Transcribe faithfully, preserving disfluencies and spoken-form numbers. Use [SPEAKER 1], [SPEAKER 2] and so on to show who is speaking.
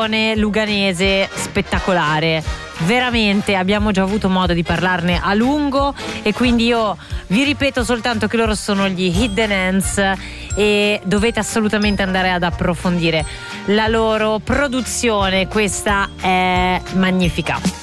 [SPEAKER 1] produzione luganese spettacolare. Veramente abbiamo già avuto modo di parlarne a lungo e quindi io vi ripeto soltanto che loro sono gli Hidden Hands e dovete assolutamente andare ad approfondire la loro produzione. Questa è magnifica.